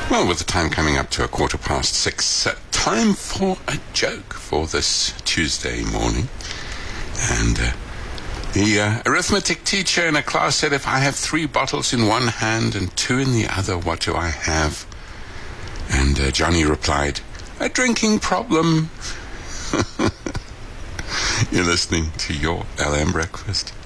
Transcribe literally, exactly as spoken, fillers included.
Well, with the time coming up to a quarter past six, uh, time for a joke for this Tuesday morning. And uh, the uh, arithmetic teacher in a class said, if I have three bottles in one hand and two in the other, what do I have? And uh, Johnny replied, a drinking problem. You're listening to your L M Breakfast.